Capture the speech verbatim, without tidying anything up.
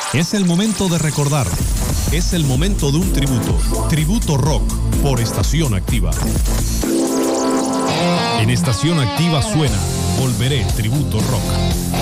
Es el momento de recordar. Es el momento de un tributo. Tributo Rock por Estación Activa. En Estación Activa suena Volveré, Tributo Rock.